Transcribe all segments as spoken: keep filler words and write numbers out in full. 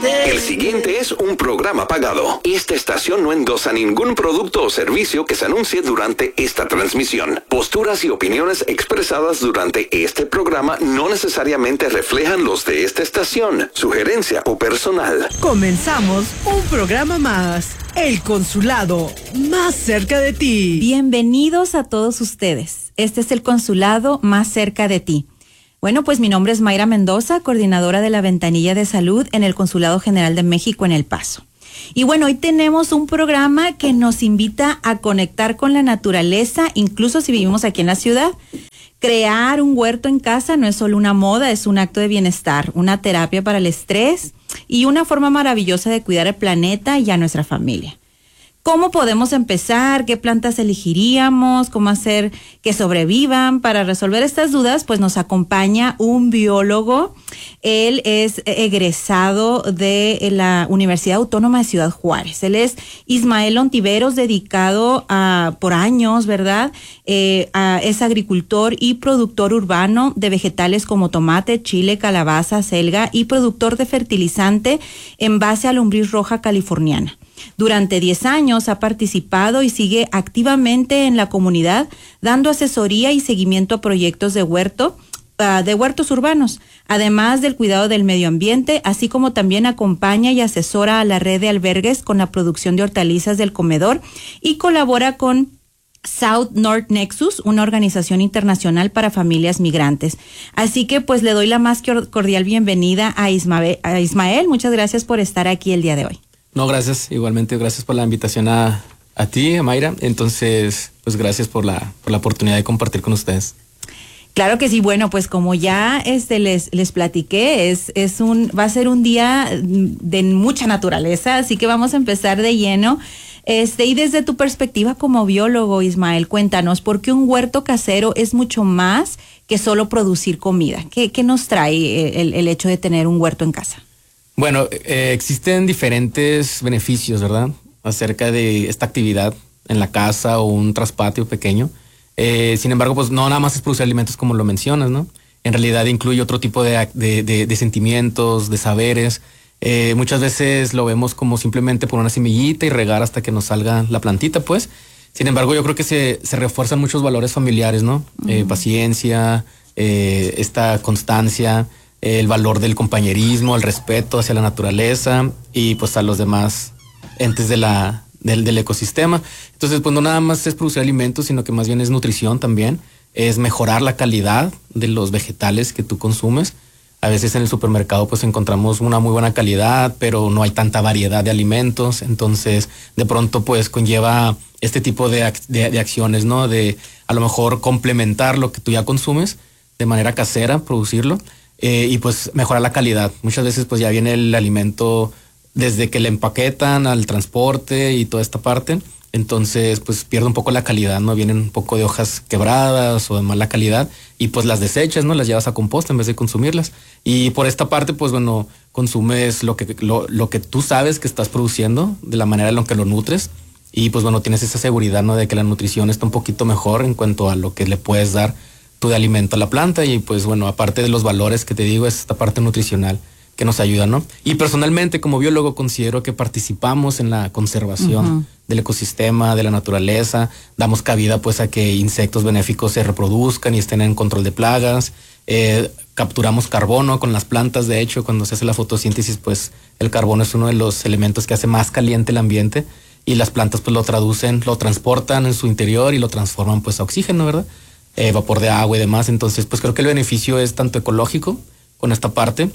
siguiente. El siguiente es un programa pagado. Esta estación no endosa ningún producto o servicio que se anuncie durante esta transmisión. Posturas y opiniones expresadas durante este programa no necesariamente reflejan los de esta estación, sugerencia o personal. Comenzamos un programa más. El Consulado, más cerca de ti. Bienvenidos a todos ustedes. Este es el Consulado, más cerca de ti. Bueno, pues mi nombre es Mayra Mendoza, coordinadora de la Ventanilla de Salud en el Consulado General de México en El Paso. Y bueno, hoy tenemos un programa que nos invita a conectar con la naturaleza, incluso si vivimos aquí en la ciudad. Crear un huerto en casa no es solo una moda, es un acto de bienestar, una terapia para el estrés y una forma maravillosa de cuidar el planeta y a nuestra familia. ¿Cómo podemos empezar? ¿Qué plantas elegiríamos? ¿Cómo hacer que sobrevivan? Para resolver estas dudas, pues nos acompaña un biólogo. Él es egresado de la Universidad Autónoma de Ciudad Juárez. Él es Ismael Ontiveros, dedicado a, por años, ¿verdad? Eh, a, es agricultor y productor urbano de vegetales como tomate, chile, calabaza, selga y productor de fertilizante en base a lombriz roja californiana. Durante diez años ha participado y sigue activamente en la comunidad, dando asesoría y seguimiento a proyectos de huerto, uh, de huertos urbanos, además del cuidado del medio ambiente, así como también acompaña y asesora a la red de albergues con la producción de hortalizas del comedor y colabora con South North Nexus, una organización internacional para familias migrantes. Así que pues le doy la más cordial bienvenida a Ismael. A Ismael, muchas gracias por estar aquí el día de hoy. No, gracias. Igualmente, gracias por la invitación a, a ti, a Mayra. Entonces, pues gracias por la, por la oportunidad de compartir con ustedes. Claro que sí. Bueno, pues como ya este les les platiqué, es es un va a ser un día de mucha naturaleza, así que vamos a empezar de lleno. Este, y desde tu perspectiva como biólogo, Ismael, cuéntanos, ¿por qué un huerto casero es mucho más que solo producir comida? ¿Qué, qué nos trae el, el hecho de tener un huerto en casa? Bueno, eh, existen diferentes beneficios, ¿verdad?, acerca de esta actividad en la casa o un traspatio pequeño. Eh, sin embargo, pues no nada más es producir alimentos como lo mencionas, ¿no? En realidad incluye otro tipo de, de, de, de sentimientos, de saberes. Eh, muchas veces lo vemos como simplemente poner una semillita y regar hasta que nos salga la plantita, pues. Sin embargo, yo creo que se, se refuerzan muchos valores familiares, ¿no? Uh-huh. Eh, paciencia, eh, esta constancia, el valor del compañerismo, el respeto hacia la naturaleza y pues a los demás entes de la, del, del ecosistema. Entonces, pues no nada más es producir alimentos, sino que más bien es nutrición también, es mejorar la calidad de los vegetales que tú consumes. A veces en el supermercado pues encontramos una muy buena calidad, pero no hay tanta variedad de alimentos, entonces de pronto pues conlleva este tipo de, de, de acciones, ¿no? De a lo mejor complementar lo que tú ya consumes de manera casera, producirlo. Eh, y pues mejorar la calidad. Muchas veces pues ya viene el alimento desde que le empaquetan al transporte y toda esta parte, entonces pues pierde un poco la calidad, ¿no? Vienen un poco de hojas quebradas o de mala calidad y pues las desechas, ¿no? Las llevas a composta en vez de consumirlas. Y por esta parte pues bueno, consumes lo que, lo, lo que tú sabes que estás produciendo, de la manera en la que lo nutres y pues bueno, tienes esa seguridad, ¿no? De que la nutrición está un poquito mejor en cuanto a lo que le puedes dar de alimento a la planta y pues bueno, aparte de los valores que te digo, es esta parte nutricional que nos ayuda, ¿no? Y personalmente como biólogo considero que participamos en la conservación uh-huh. del ecosistema, de la naturaleza, damos cabida pues a que insectos benéficos se reproduzcan y estén en control de plagas, eh, capturamos carbono con las plantas, de hecho cuando se hace la fotosíntesis pues el carbono es uno de los elementos que hace más caliente el ambiente y las plantas pues lo traducen, lo transportan en su interior y lo transforman pues a oxígeno, ¿verdad? Eh, vapor de agua y demás. Entonces pues creo que el beneficio es tanto ecológico con esta parte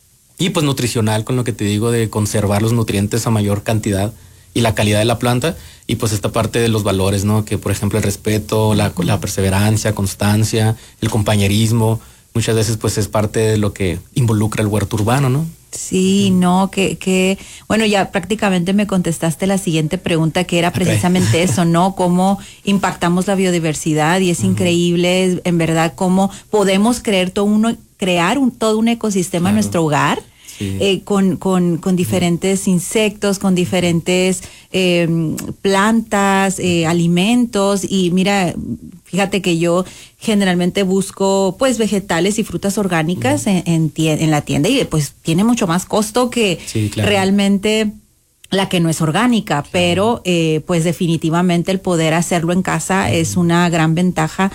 y pues nutricional con lo que te digo de conservar los nutrientes a mayor cantidad y la calidad de la planta y pues esta parte de los valores, ¿no? Que por ejemplo el respeto, la, la perseverancia, constancia, el compañerismo, muchas veces pues es parte de lo que involucra el huerto urbano, ¿no? Sí, no, que, que, bueno, ya prácticamente me contestaste la siguiente pregunta, que era precisamente okay. eso, ¿no? Cómo impactamos la biodiversidad y es uh-huh. increíble, es, en verdad, cómo podemos creer todo uno, crear un, todo un ecosistema claro. en nuestro hogar. sí. eh, con, con, con diferentes insectos, con diferentes eh, plantas, eh, alimentos. Y mira, fíjate que yo generalmente busco pues vegetales y frutas orgánicas uh-huh. en, en, tie- en la tienda, y pues tiene mucho más costo que sí, claro. realmente la que no es orgánica, claro. pero eh, pues definitivamente el poder hacerlo en casa uh-huh. es una gran ventaja.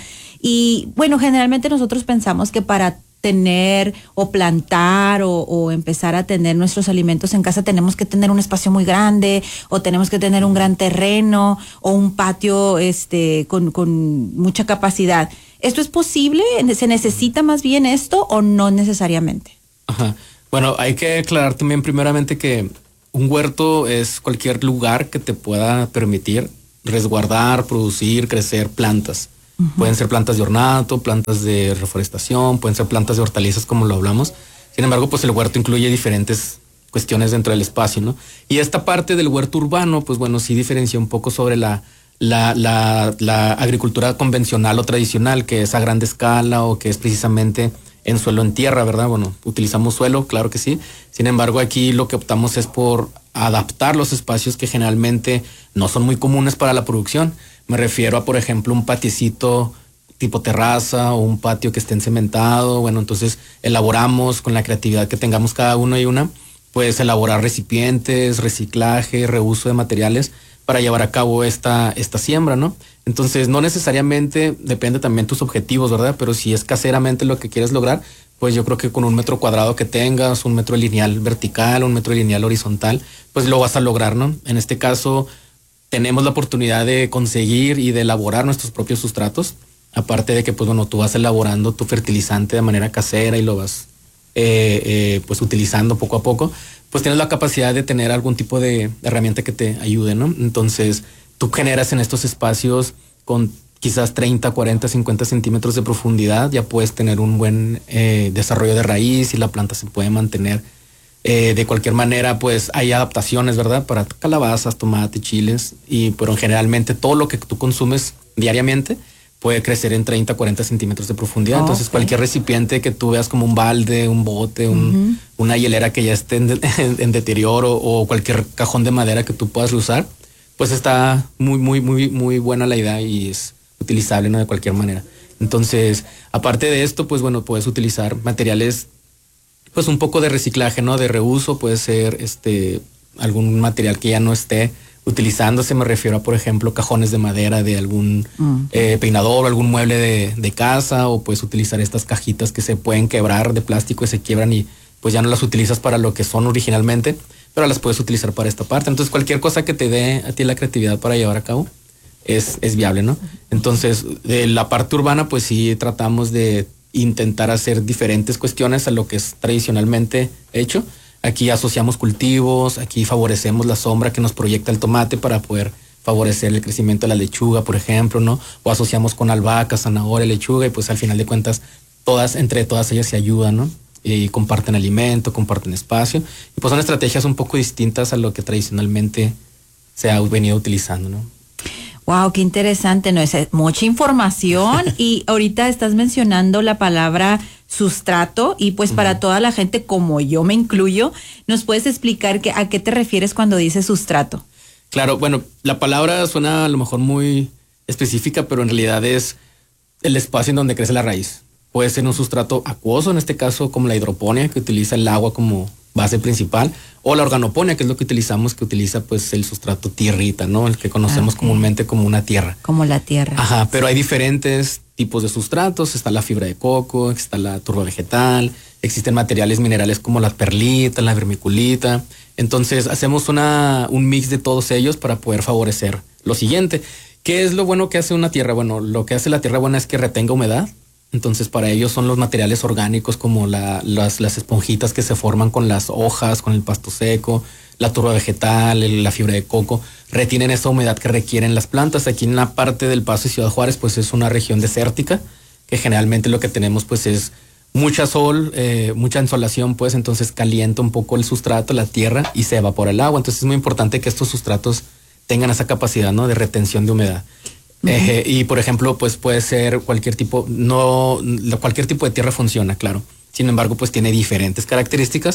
Y bueno, generalmente nosotros pensamos que para tener o plantar o, o empezar a tener nuestros alimentos en casa tenemos que tener un espacio muy grande, o tenemos que tener un gran terreno o un patio este con, con mucha capacidad. ¿Esto es posible? ¿Se necesita más bien esto o no necesariamente? Ajá. Bueno, hay que aclarar también primeramente que un huerto es cualquier lugar que te pueda permitir resguardar, producir, crecer plantas. Uh-huh. Pueden ser plantas de ornato, plantas de reforestación, pueden ser plantas de hortalizas como lo hablamos. Sin embargo, pues el huerto incluye diferentes cuestiones dentro del espacio, ¿no? Y esta parte del huerto urbano, pues bueno, sí diferencia un poco sobre la, la, la, la agricultura convencional o tradicional, que es a grande escala o que es precisamente en suelo en tierra, ¿verdad? Bueno, utilizamos suelo, claro que sí. Sin embargo, aquí lo que optamos es por adaptar los espacios que generalmente no son muy comunes para la producción. Me refiero a, por ejemplo, un patiecito tipo terraza o un patio que esté encementado. Bueno, entonces elaboramos con la creatividad que tengamos cada uno y una, pues elaborar recipientes, reciclaje, reuso de materiales para llevar a cabo esta, esta siembra, ¿no? Entonces, no necesariamente, depende también tus objetivos, ¿verdad? Pero si es caseramente lo que quieres lograr, pues yo creo que con un metro cuadrado que tengas, un metro lineal vertical, un metro lineal horizontal, pues lo vas a lograr, ¿no? En este caso, tenemos la oportunidad de conseguir y de elaborar nuestros propios sustratos, aparte de que, pues bueno, tú vas elaborando tu fertilizante de manera casera y lo vas eh, eh, pues utilizando poco a poco, pues tienes la capacidad de tener algún tipo de herramienta que te ayude, ¿no? Entonces, tú generas en estos espacios con quizás treinta, cuarenta, cincuenta centímetros de profundidad, ya puedes tener un buen eh, desarrollo de raíz y la planta se puede mantener. Eh, de cualquier manera, pues hay adaptaciones, ¿verdad? Para calabazas, tomate, chiles, y pero generalmente todo lo que tú consumes diariamente puede crecer en treinta, cuarenta centímetros de profundidad. Oh, Entonces, okay. cualquier recipiente que tú veas como un balde, un bote, un, uh-huh. una hielera que ya esté en, de, en, en deterioro, o cualquier cajón de madera que tú puedas usar, pues está muy, muy, muy, muy buena la idea y es utilizable, ¿no? De cualquier manera. Entonces, aparte de esto, pues bueno, puedes utilizar materiales, pues un poco de reciclaje, ¿no? De reuso, puede ser este algún material que ya no esté utilizándose. Me refiero a, por ejemplo, cajones de madera de algún mm. eh, peinador o algún mueble de, de casa, o puedes utilizar estas cajitas que se pueden quebrar de plástico y se quiebran y pues ya no las utilizas para lo que son originalmente, pero las puedes utilizar para esta parte. Entonces, cualquier cosa que te dé a ti la creatividad para llevar a cabo es, es viable, ¿no? Entonces, de la parte urbana, pues sí tratamos de intentar hacer diferentes cuestiones a lo que es tradicionalmente hecho. Aquí asociamos cultivos, aquí favorecemos la sombra que nos proyecta el tomate para poder favorecer el crecimiento de la lechuga, por ejemplo, ¿no? O asociamos con albahaca, zanahoria, lechuga, y pues al final de cuentas, todas, entre todas ellas se ayudan, ¿no? Y comparten alimento, comparten espacio. Y pues son estrategias un poco distintas a lo que tradicionalmente se ha venido utilizando, ¿no? Wow, qué interesante, ¿no? Es mucha información. Y ahorita estás mencionando la palabra sustrato, y pues uh-huh. para toda la gente, como yo me incluyo, ¿nos puedes explicar que, a qué te refieres cuando dices sustrato? Claro, bueno, la palabra suena a lo mejor muy específica, pero en realidad es el espacio en donde crece la raíz. Puede ser un sustrato acuoso, en este caso como la hidroponía, que utiliza el agua como base principal, o la organoponía, que es lo que utilizamos, que utiliza pues el sustrato tierrita, ¿no? El que conocemos okay. comúnmente como una tierra. Como la tierra. Ajá, pero hay diferentes tipos de sustratos. Está la fibra de coco, está la turba vegetal, existen materiales minerales como la perlita, la vermiculita. Entonces hacemos una, un mix de todos ellos para poder favorecer lo siguiente. ¿Qué es lo bueno que hace una tierra? Bueno, lo que hace la tierra buena es que retenga humedad. Entonces para ellos son los materiales orgánicos como la, las, las esponjitas que se forman con las hojas, con el pasto seco, la turba vegetal, el, la fibra de coco, retienen esa humedad que requieren las plantas. Aquí en la parte del Paso de Ciudad Juárez pues es una región desértica, que generalmente lo que tenemos pues es mucha sol, eh, mucha insolación, pues entonces calienta un poco el sustrato, la tierra, y se evapora el agua. Entonces es muy importante que estos sustratos tengan esa capacidad, ¿no? De retención de humedad. Uh-huh. Eh, y por ejemplo, pues puede ser cualquier tipo, no, cualquier tipo de tierra funciona, claro. Sin embargo, pues tiene diferentes características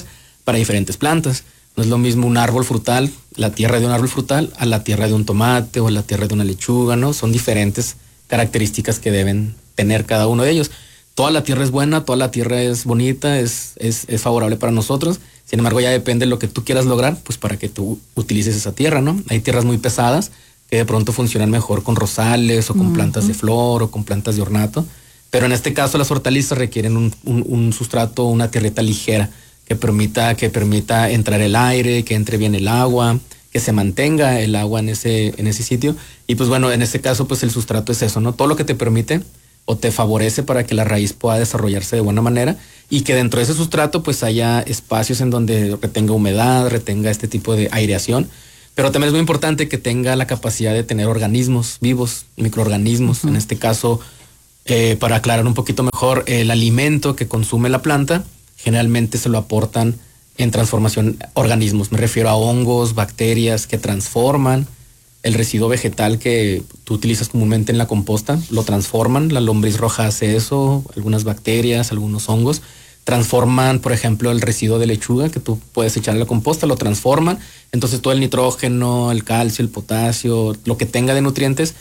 para diferentes plantas. No es lo mismo un árbol frutal, la tierra de un árbol frutal, a la tierra de un tomate o la tierra de una lechuga, ¿no? Son diferentes características que deben tener cada uno de ellos. Toda la tierra es buena, toda la tierra es bonita, es, es, es favorable para nosotros. Sin embargo, ya depende de lo que tú quieras lograr, pues para que tú utilices esa tierra, ¿no? Hay tierras muy pesadas que de pronto funcionan mejor con rosales o con uh-huh. plantas de flor o con plantas de ornato. Pero en este caso las hortalizas requieren un, un, un sustrato, una tierrita ligera que permita, que permita entrar el aire, que entre bien el agua, que se mantenga el agua en ese, en ese sitio. Y pues bueno, en este caso pues el sustrato es eso, ¿no? Todo lo que te permite o te favorece para que la raíz pueda desarrollarse de buena manera y que dentro de ese sustrato pues haya espacios en donde retenga humedad, retenga este tipo de aireación. Pero también es muy importante que tenga la capacidad de tener organismos vivos, microorganismos. Uh-huh. En este caso, eh, para aclarar un poquito mejor, el alimento que consume la planta generalmente se lo aportan en transformación organismos. Me refiero a hongos, bacterias que transforman el residuo vegetal que tú utilizas comúnmente en la composta, lo transforman, la lombriz roja hace eso, algunas bacterias, algunos hongos, transforman, por ejemplo, el residuo de lechuga que tú puedes echar en la composta, lo transforman, entonces todo el nitrógeno, el calcio, el potasio, lo que tenga de nutrientes,